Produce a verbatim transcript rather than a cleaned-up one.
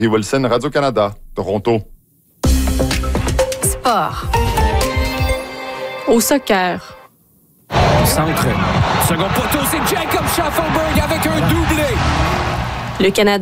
et Wilson, Radio-Canada, Toronto. Sport. Au soccer. Centre. Second poteau, c'est Jacob Schaffelberg avec un doublé. Le Canada